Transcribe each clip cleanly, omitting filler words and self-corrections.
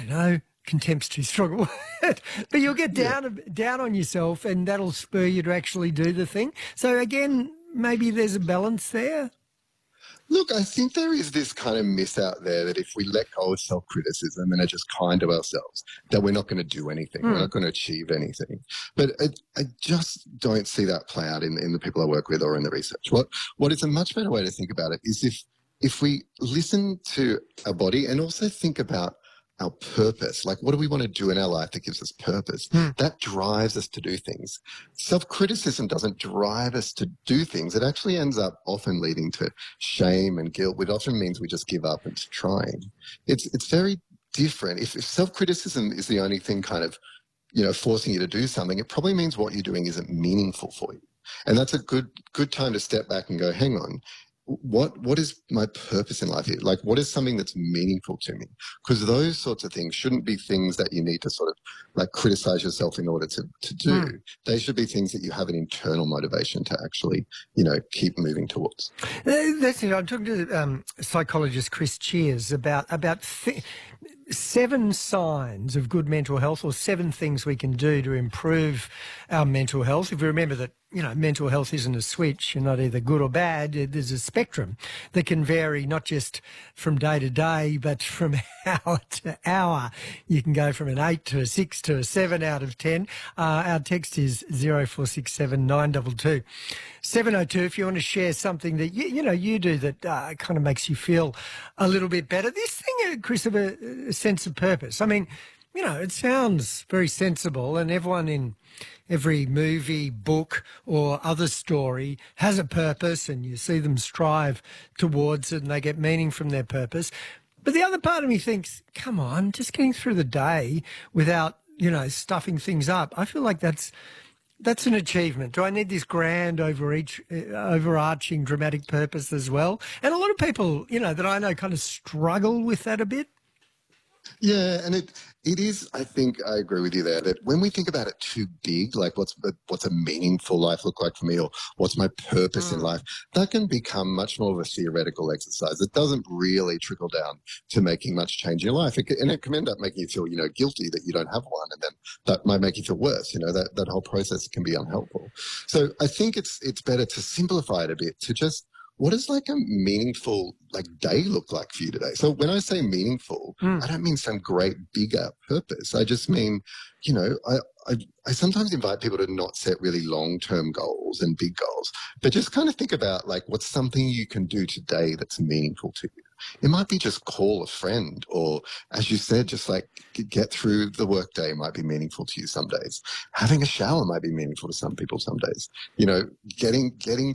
don't know, contempt's too strong a word, but you'll get down on yourself and that'll spur you to actually do the thing. So again, maybe there's a balance there. Look, I think there is this kind of myth out there that if we let go of self-criticism and are just kind to ourselves, that we're not going to do anything. We're not going to achieve anything. But I just don't see that play out in the people I work with or in the research. What is a much better way to think about it is if we listen to our body and also think about our purpose, like what do we want to do in our life that gives us purpose? That drives us to do things. Self-criticism doesn't drive us to do things. It actually ends up often leading to shame and guilt, which often means we just give up into trying. It's very different. If self-criticism is the only thing kind of, forcing you to do something, it probably means what you're doing isn't meaningful for you. And that's a good time to step back and go, hang on. What is my purpose in life here? Like, what is something that's meaningful to me? Because those sorts of things shouldn't be things that you need to sort of like criticize yourself in order to do. They should be things that you have an internal motivation to actually, keep moving towards. That's it. I'm talking to psychologist Chris Cheers about 7 signs of good mental health, or 7 things we can do to improve our mental health. If we remember that, mental health isn't a switch. You're not either good or bad. There's a spectrum that can vary not just from day to day, but from hour to hour. You can go from an 8 to a 6 to a 7 out of 10. Our text is 0467 922 702 if you want to share something that, you do that kind of makes you feel a little bit better. This thing, Chris, of a sense of purpose. I mean, it sounds very sensible, and everyone in every movie, book or other story has a purpose, and you see them strive towards it and they get meaning from their purpose. But the other part of me thinks, come on, just getting through the day without, stuffing things up. I feel like that's an achievement. Do I need this grand overarching dramatic purpose as well? And a lot of people, that I know kind of struggle with that a bit. Yeah, and it is, I think I agree with you there, that when we think about it too big, like what's a meaningful life look like for me, or what's my purpose in life, that can become much more of a theoretical exercise. It doesn't really trickle down to making much change in your life. And it can end up making you feel, guilty that you don't have one, and then that might make you feel worse. That whole process can be unhelpful. So I think it's better to simplify it a bit, to just, what does like a meaningful day look like for you today? So when I say meaningful, I don't mean some great bigger purpose. I just mean, I sometimes invite people to not set really long-term goals and big goals, but just kind of think about like what's something you can do today that's meaningful to you. It might be just call a friend, or as you said, just like get through the workday might be meaningful to you some days. Having a shower might be meaningful to some people some days. Getting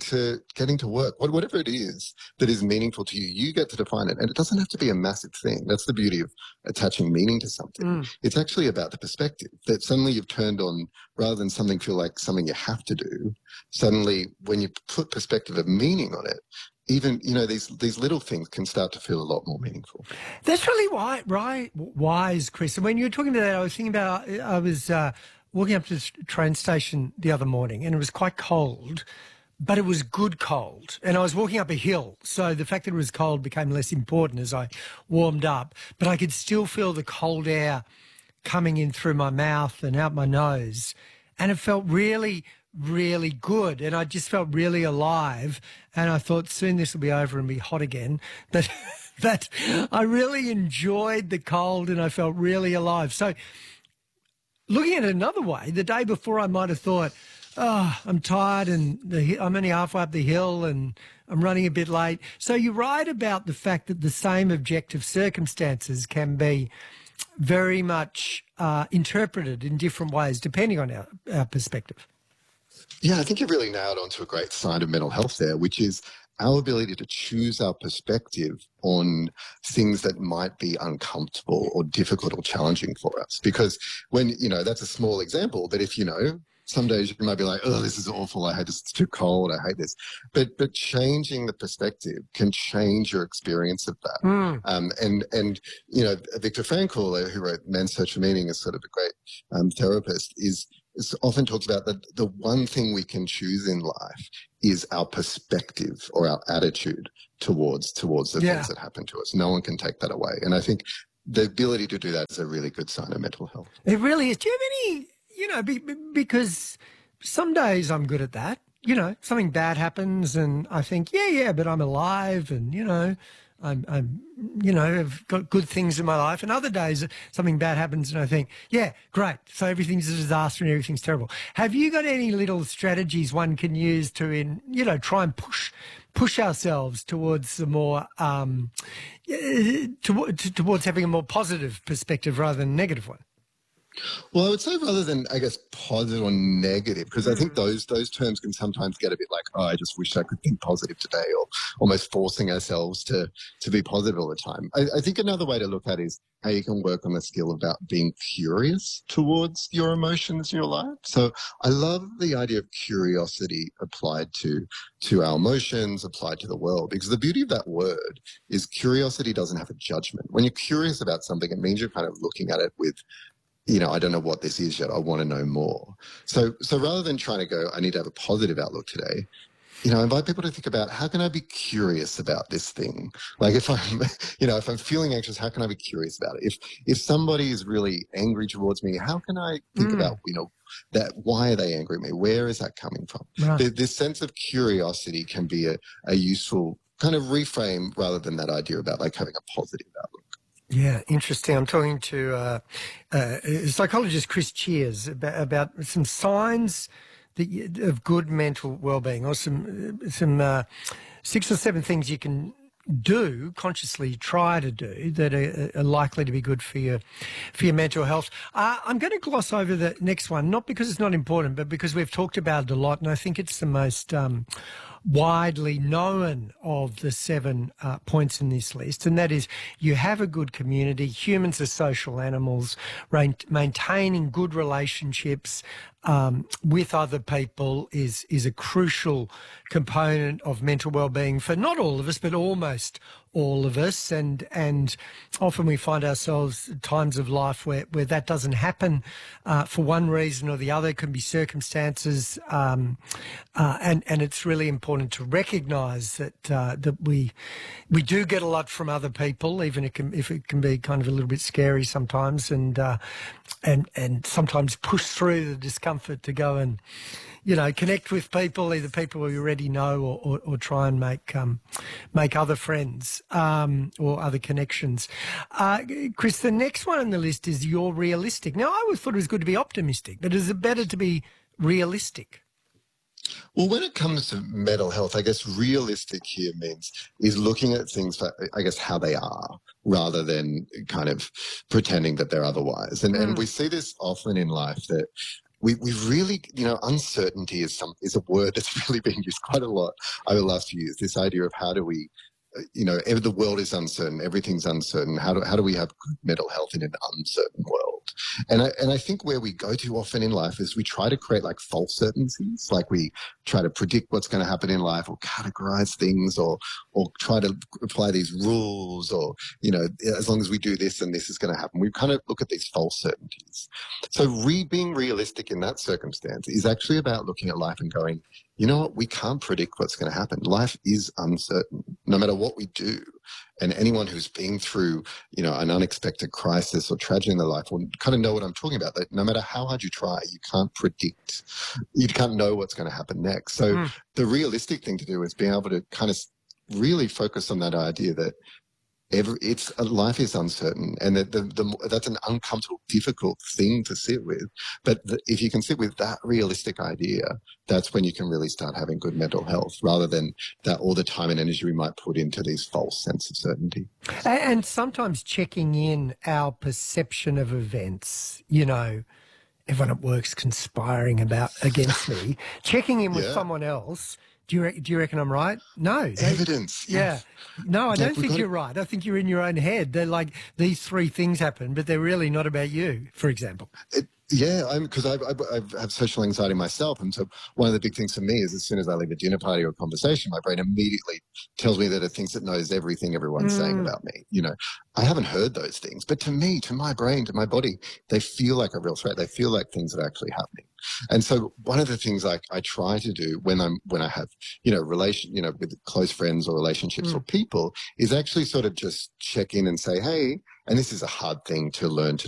to work, whatever it is that is meaningful to you, you get to define it. And it doesn't have to be a massive thing. That's the beauty of attaching meaning to something. It's actually about the perspective that suddenly you've turned on, rather than something feel like something you have to do. Suddenly, when you put perspective of meaning on it, even, these little things can start to feel a lot more meaningful. That's really wise, Chris. And when you were talking about that, I was thinking about, I was walking up to the train station the other morning, and it was quite cold, but it was good cold. And I was walking up a hill, so the fact that it was cold became less important as I warmed up. But I could still feel the cold air coming in through my mouth and out my nose. And it felt really, really good. And I just felt really alive. And I thought soon this will be over and be hot again. That I really enjoyed the cold and I felt really alive. So looking at it another way, the day before I might have thought, I'm tired and I'm only halfway up the hill and I'm running a bit late. So you write about the fact that the same objective circumstances can be very much interpreted in different ways depending on our perspective. Yeah, I think you've really nailed onto a great sign of mental health there, which is our ability to choose our perspective on things that might be uncomfortable or difficult or challenging for us. Because when, that's a small example, but if, some days you might be like, oh, this is awful. I hate this. It's too cold. I hate this. But changing the perspective can change your experience of that. And Viktor Frankl, who wrote Man's Search for Meaning, is sort of a great therapist, is often talks about that the one thing we can choose in life is our perspective or our attitude towards the things that happen to us. No one can take that away. And I think the ability to do that is a really good sign of mental health. It really is. Do you have any, because some days I'm good at that. Something bad happens and I think, yeah, but I'm alive and, I've got good things in my life. And other days something bad happens and I think, yeah, great. So everything's a disaster and everything's terrible. Have you got any little strategies one can use to, try and push ourselves towards the more, towards having a more positive perspective rather than a negative one? Well, I would say rather than, I guess, positive or negative, because I think those terms can sometimes get a bit like, oh, I just wish I could think positive today, or almost forcing ourselves to be positive all the time. I think another way to look at it is how you can work on the skill about being curious towards your emotions in your life. So I love the idea of curiosity applied to our emotions, applied to the world, because the beauty of that word is curiosity doesn't have a judgment. When you're curious about something, it means you're kind of looking at it with, I don't know what this is yet. I want to know more. So rather than trying to go, I need to have a positive outlook today, I invite people to think about how can I be curious about this thing? Like if I'm, if I'm feeling anxious, how can I be curious about it? If somebody is really angry towards me, how can I think about, that why are they angry at me? Where is that coming from? Right. This sense of curiosity can be a useful kind of reframe rather than that idea about like having a positive outlook. Yeah, interesting. I'm talking to psychologist Chris Cheers about some signs of good mental well-being, or some 6 or 7 things you can consciously try to do that are likely to be good for your mental health. I'm going to gloss over the next one, not because it's not important, but because we've talked about it a lot, and I think it's the most widely known of the 7 points in this list, and that is you have a good community. Humans are social animals. Maintaining good relationships with other people is a crucial component of mental well-being for not all of us, but almost all of us, and often we find ourselves at times of life where that doesn't happen for one reason or the other. It can be circumstances, and it's really important to recognise that we do get a lot from other people, even if it can be kind of a little bit scary sometimes, and sometimes push through the discomfort to go and connect with people, either people we already know or try and make other friends or other connections. Chris, the next one on the list is you're realistic. Now, I always thought it was good to be optimistic, but is it better to be realistic? Well, when it comes to mental health, I guess realistic here is looking at things for, I guess, how they are rather than kind of pretending that they're otherwise. And we see this often in life that we really, uncertainty is a word that's really been used quite a lot over the last few years. This idea of how do we, the world is uncertain, everything's uncertain. How do we have good mental health in an uncertain world? And I think where we go to often in life is we try to create like false certainties, like we try to predict what's going to happen in life or categorize things or try to apply these rules or, as long as we do this, then this is going to happen. We kind of look at these false certainties. So being realistic in that circumstance is actually about looking at life and going, you know what, we can't predict what's going to happen. Life is uncertain, no matter what we do. And anyone who's been through, an unexpected crisis or tragedy in their life will kind of know what I'm talking about, that no matter how hard you try, you can't predict. You can't know what's going to happen next. So the realistic thing to do is being able to kind of really focus on that idea that life is uncertain, and that that's an uncomfortable, difficult thing to sit with. But if you can sit with that realistic idea, that's when you can really start having good mental health, rather than that all the time and energy we might put into these false sense of certainty. And sometimes checking in our perception of events, everyone at work's conspiring against me, checking in with someone else. Do you reckon I'm right? No. Evidence. Yeah. No, I don't think you're right. I think you're in your own head. They're like, these 3 things happen, but they're really not about you, for example. Yeah, because I have social anxiety myself, and so one of the big things for me is as soon as I leave a dinner party or a conversation, my brain immediately tells me that it thinks it knows everything everyone's saying Mm, about me. You know, I haven't heard those things, but to me, to my brain, to my body, they feel like a real threat. They feel like things that are actually happening. And so one of the things I try to do when I have with close friends or relationships or mm. people is actually sort of just check in and say, hey, and this is a hard thing to learn to